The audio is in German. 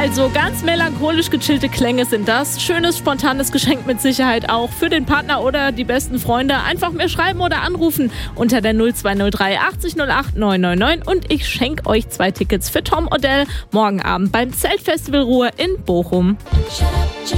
Also ganz melancholisch gechillte Klänge sind das. Schönes, spontanes Geschenk mit Sicherheit auch für den Partner oder die besten Freunde. Einfach mir schreiben oder anrufen unter der 0203 80 08 999 und ich schenke euch 2 Tickets für Tom Odell morgen Abend beim Zeltfestival Ruhr in Bochum.